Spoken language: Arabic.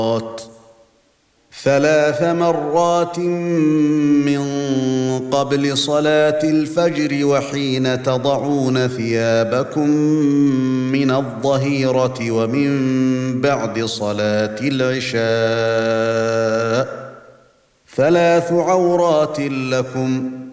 ثلاث مرات من قبل صلاة الفجر وحين تضعون ثيابكم من الظهيرة ومن بعد صلاة العشاء 3 عورات لكم